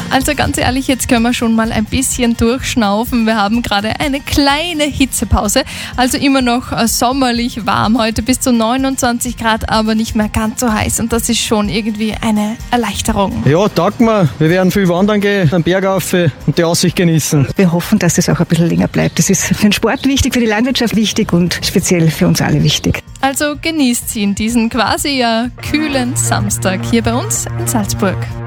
Also ganz ehrlich, jetzt können wir schon mal ein bisschen durchschnaufen. Wir haben gerade eine kleine Hitzepause, also immer noch sommerlich warm. Heute bis zu 29 Grad, aber nicht mehr ganz so heiß und das ist schon irgendwie eine Erleichterung. Ja, taugt mir. Wir werden viel wandern gehen, am Berg rauf und die Aussicht genießen. Wir hoffen, dass es auch ein bisschen länger bleibt. Das ist für den Sport wichtig, für die Landwirtschaft wichtig und speziell für uns alle wichtig. Also genießt ihn, diesen quasi kühlen Samstag hier bei uns in Salzburg.